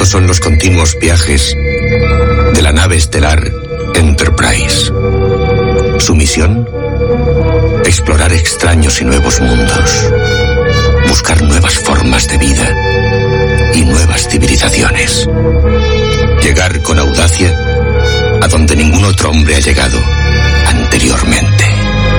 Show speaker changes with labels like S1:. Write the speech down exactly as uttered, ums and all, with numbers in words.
S1: Estos son los continuos viajes de la nave estelar Enterprise. Su misión: explorar extraños y nuevos mundos, buscar nuevas formas de vida y nuevas civilizaciones. Llegar con audacia a donde ningún otro hombre ha llegado anteriormente.